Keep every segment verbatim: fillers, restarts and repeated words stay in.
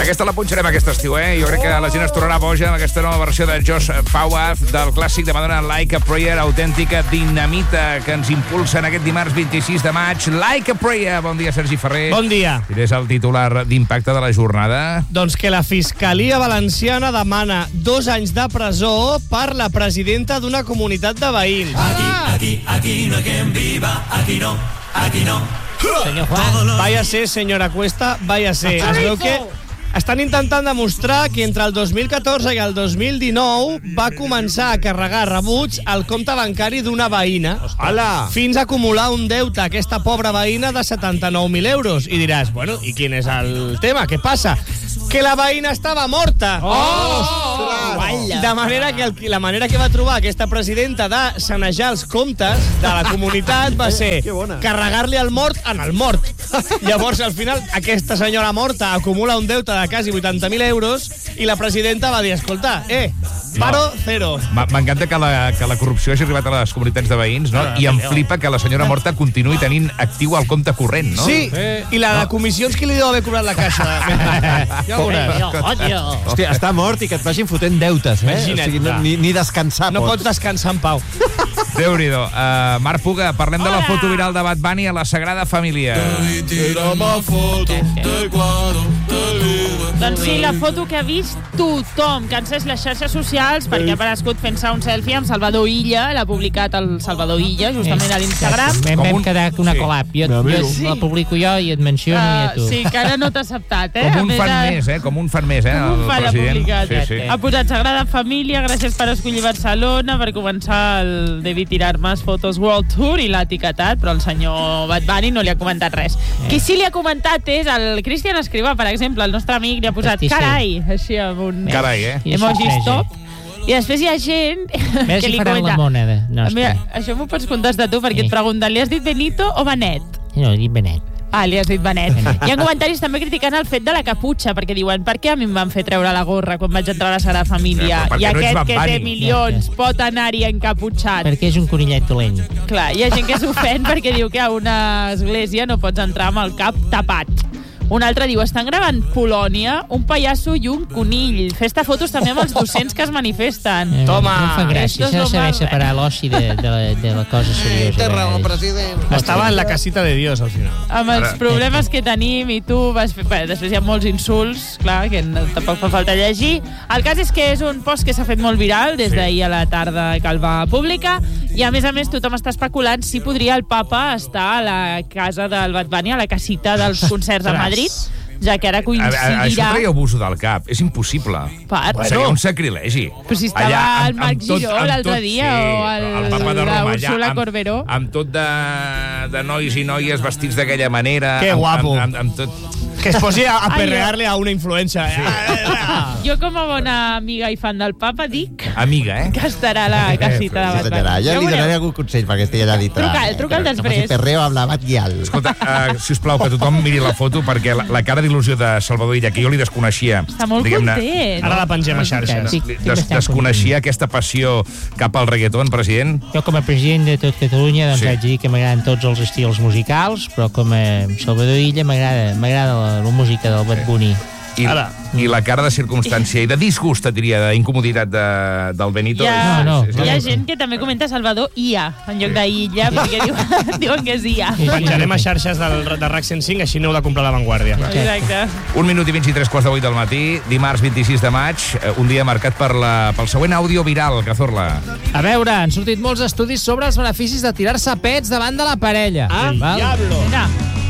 Aquesta la punxarem aquest estiu, eh? Jo crec que la gent es tornarà boja amb aquesta nova versió de Josh Fawaz del clàssic de Madonna, Like a Prayer, autèntica dinamita que ens impulsa en aquest dimarts vint-i-sis de maig. Like a Prayer. Bon dia, Sergi Ferrer. Bon dia. Quin és el titular d'impacte de la jornada? Doncs que la Fiscalia Valenciana demana dos anys de presó per la presidenta d'una comunitat de veïns. Aquí, aquí, aquí no hay quien viva, aquí no, aquí no. Senyor Juan. Vaya ser, senyora Cuesta, vaya ser. Es veu que estan intentant demostrar que entre el dos mil catorze i el dos mil dinou va començar a carregar rebuts al compte bancari d'una veïna. Hola. Fins a acumular un deute a aquesta pobra veïna de setanta-nou mil euros. I diràs, bueno, i quin és el tema? Què passa? Que la veïna estava morta. Oh! De manera que el, la manera que va trobar aquesta presidenta de sanejar els comptes de la comunitat va ser carregar-li el mort en el mort. Llavors, al final, aquesta senyora morta acumula un deute de quasi vuitanta mil euros i la presidenta va dir, escolta, eh, paro cero. M'encanta que, la, que la corrupció hagi arribat a les comunitats de veïns, no? I em flipa que la senyora morta continuï tenint actiu el compte corrent, no? Sí, i la de comissions que li deu haver cobrat la caixa. Ja ho veuràs. Hòstia, està mort i que et vagin fotent deutes, eh? O sigui, no, ni, ni descansar No pots. pots descansar en pau. Déu-n'hi-do. Uh, Marc Puga, parlem de la foto viral de Bad Bunny a la Sagrada Família. Doncs sí, la foto que ha vist tothom, que encès les xarxes socials, perquè ha aparegut fent-se un selfie amb Salvador Illa, l'ha publicat el Salvador Illa, justament a l'Instagram. Vam, Com vam un- quedar una sí. collab. Jo, jo Sí. la publico jo i et menciono i a Uh, tu. sí, que ara no t'ha acceptat, eh? Com A un més, fan ha- més, eh? Com un fan més, eh? Com un el fan ha president. publicat. Sí, sí. Ha posat Sagrada Família, gràcies per escollir Barcelona, per començar el David Tirar Más Fotos World Tour, i l'ha etiquetat, però el senyor Bad Bunny no li ha comentat res. Eh. Qui sí li ha comentat és el Cristian Escrivà, per exemple, el nostre amic, li ha posat Hosti, sí. carai, així amb un Carai, eh? I emoji sorpresa. stop. I després hi ha gent A veure que si li faran comenta... la moneda nostra. Mira, això m'ho pots contestar tu, perquè Sí. et pregunten, li has dit Benito o Benet? No, he dit Benet. Ah, li has dit Benet. Hi ha comentaris també criticant el fet de la caputxa, perquè diuen, per què a mi em van fer treure la gorra quan vaig entrar a la Sagrada Família? Ja, però perquè I no ets aquest Bad que té Bunny. milions pot anar-hi encaputxat. Perquè és un conillet dolent. Clar, hi ha gent que s'ofèn perquè diu que a una església no pots entrar amb el cap tapat. Un altre diu, estan gravant Polònia, un pallasso i un conill. Festa fotos també amb els docents que es manifesten. Eh, Toma. No em fa gràcia. Esto es S'ha de lo saber más- separar l'oci de, de, la, de la cosa seriosa. Té raó, a vegades. president. Estava en la casita de Dios, al final. Amb els problemes que tenim i tu vas fer... Bé, després hi ha molts insults, clar, que no, tampoc fa falta llegir. El cas és que és un post que s'ha fet molt viral des d'ahir a la tarda que el va publicar, i a més a més tothom està especulant si podria el papa estar a la casa del Bad Bunny, a la casita dels concerts a Madrid, ja que ara A, a, això coincidirà... traieu buso del cap. És impossible. Per... Bueno, seria un sacrilegi. Però si estava Allà, el Marc Giró l'altre dia, o el- el papa de la Roma, Úrsula allà, amb, Corberó. amb tot de, de nois i noies vestits d'aquella manera. Que amb, guapo. Amb, amb, amb tot... Que es posi a, a perrear-le a una influencer. Sí. Jo, com a bona amiga i fan del papa, dic Amiga, eh? que estarà a la casita de Sí, Bad senyora, Bunny. ja Ja li veureu. donaré algun consell perquè estigui allà dintre. Truca'l, truca'l Que després. faci perreo amb la Batguial. Escolta, uh, sisplau, que tothom miri la foto, perquè la, la cara d'il·lusió de Salvador Illa, que jo li desconeixia... Està molt diguem-ne, content. Ara la pengem a xarxes. Sí. li Des, desconeixia aquesta passió cap al reggaeton, president. Jo, com a president de tot Catalunya, doncs Sí. sí. haig de dir que m'agraden tots els estils musicals, però com a Salvador Illa m'agrada m'agrada la, la música del Bad Bunny. I, Ara. I la cara de circumstància i de disgust, et diria, d'incomoditat de, del Benito. Hi ha, No, no, hi ha no. gent que també comenta Salvador Ia, en lloc d'Illa, perquè diuen, diuen que és Ia. Ho penjarem a xarxes del, de R A C cent cinc, així no heu de comprar a La Vanguardia. Exacte. Un minut i vint-i-tres quarts de vuit del matí, dimarts vint-i-sis de maig, eh, un dia marcat per la, pel següent àudio viral, Cazorla. A veure, han sortit molts estudis sobre els beneficis de tirar-se pets davant de la parella. Ah, Val? diablo. Mira,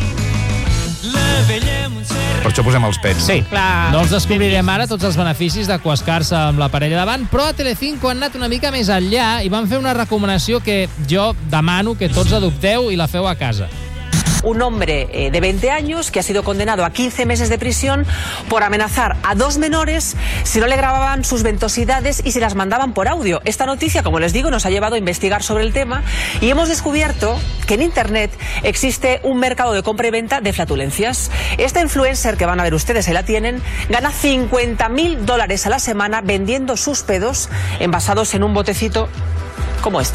Per això posem els pets. Sí. clar. No els descobrirem ara, tots els beneficis de coascar-se amb la parella davant, però a Telecinco han anat una mica més enllà i van fer una recomanació que jo demano que tots adopteu i la feu a casa. Un hombre eh, de veinte años que ha sido condenado a quince meses de prisión por amenazar a dos menores si no le grababan sus ventosidades y se las mandaban por audio. Esta noticia, como les digo, nos ha llevado a investigar sobre el tema y hemos descubierto que en Internet existe un mercado de compra y venta de flatulencias. Esta influencer, que van a ver ustedes, ahí la tienen, gana cincuenta mil dólares a la semana vendiendo sus pedos envasados en un botecito como este.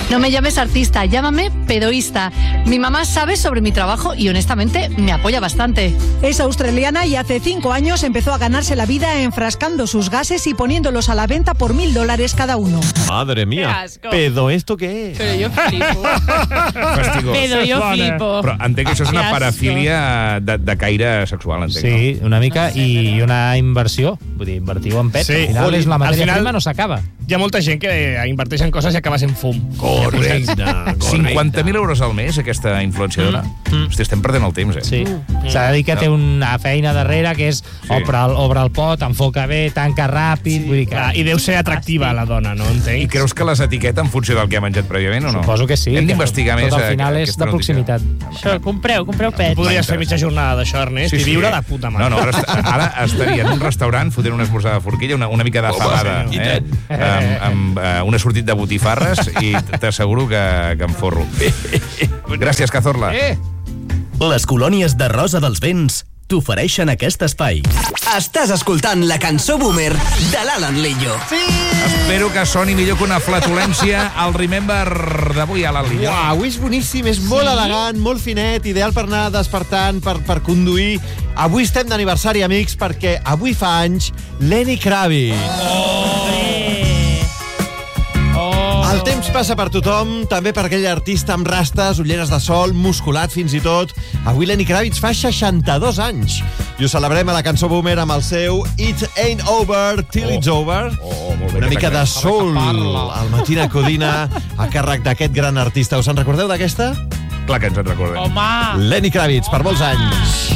No me llames artista, llámame pedoísta. Mi mamá sabe sobre mi trabajo y honestamente me apoya bastante. Es australiana y hace cinco años empezó a ganarse la vida enfrascando sus gases y poniéndolos a la venta por mil dólares cada uno. Madre mía. ¿Pedo esto qué es? Pero yo flipo. Fastigós. Pero jo flipo. Però entenc que això és una Que asco. parafília de, de caire sexual, entenc, Sí, una mica, i una inversió. Vull dir, invertiu en pet. Sí. Al final, és la Al matèria final- prima no s'acaba. Hi ha molta gent que inverteix en coses i acaba sent fum. Correcte. cinquanta mil euros al mes, aquesta influenciadora. Mm. Hosti, estem perdent el temps, eh? Sí. S'ha de dir que té una feina darrere que és Sí. obre, el, obre el pot, enfoca bé, tanca ràpid... Vull dir que... Clar, I deu ser atractiva, la dona, no? Entenc. I creus que les etiqueta en funció del que ha menjat prèviament o no? Suposo que sí. Hem que d'investigar tot més. al final eh, és aquesta de proximitat. Això, compreu, compreu pet. Podries fer mitja jornada d'això, Ernest, i viure de puta mare. No, no, ara, est ara estaria en un restaurant fotent una esmorzada de forquilla, una, una mica d'afalada, Home, eh? amb, amb uh, un assortit de botifarres i t'asseguro que, que em forro. Gràcies, Cazorla. Eh! Les colònies de Rosa dels Vents t'ofereixen aquest espai. Estàs escoltant la cançó Boomer de l'Alan Lillo. Sí! Espero que soni millor que una flatulència al Remember d'avui, Alan Lillo. Uau, avui és boníssim, és molt sí? elegant, molt finet, ideal per anar despertant, per, per conduir. Avui estem d'aniversari, amics, perquè avui fa anys Lenny Kravitz. Oh! El temps passa per tothom, també per aquell artista amb rastes, ulleres de sol, musculat fins i tot. Avui Lenny Kravitz fa seixanta-dos anys. I ho celebrem a la cançó Boomer amb el seu It Ain't Over Till Oh. It's Over. Oh, molt bé, Una mica de soul al Matina Codina a càrrec d'aquest gran artista. Us en recordeu d'aquesta? Clar que ens en recordem. Home! Lenny Kravitz, per molts anys.